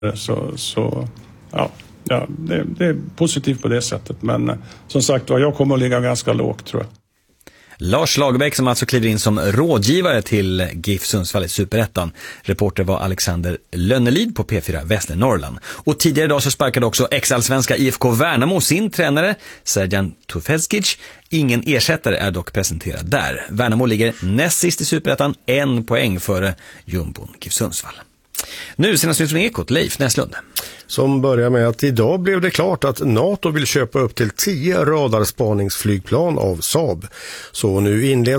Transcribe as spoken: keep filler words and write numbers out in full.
Så, så ja, ja det, det är positivt på det sättet. Men som sagt, jag kommer att ligga ganska lågt, tror jag. Lars Lagerbäck som alltså kliver in som rådgivare till GIF Sundsvall i Superettan. Reporter var Alexander Lönnelid på P fyra Västernorrland. Och tidigare idag så sparkade också ex-allsvenska I F K Värnamo sin tränare Serjan Tufezgic. Ingen ersättare är dock presenterad där. Värnamo ligger näst sist i Superettan, en poäng före jumbon GIF Sundsvall. Nu senast nytt från Ekot, Leif Näslund. Som börjar med att idag blev det klart att NATO vill köpa upp till tio radarspaningsflygplan av Saab. Så nu inleds